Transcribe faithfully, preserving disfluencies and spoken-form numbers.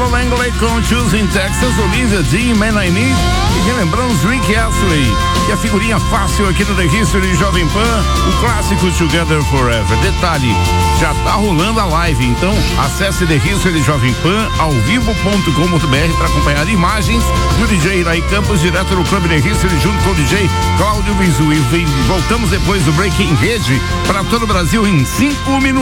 Marcelo Langley com Choosing Texas, Olivia Dean, Man I Need, e relembramos Rick Astley. E a figurinha fácil aqui no The History Jovem Pan, o clássico Together Forever. Detalhe, já tá rolando a live, então acesse The History Jovem Pan ao vivo ponto com ponto b r para acompanhar imagens do D J Iraí Campos, direto do Clube The History, junto com o D J Cláudio Bizu. E voltamos depois do Breaking Rede para todo o Brasil em cinco minutos.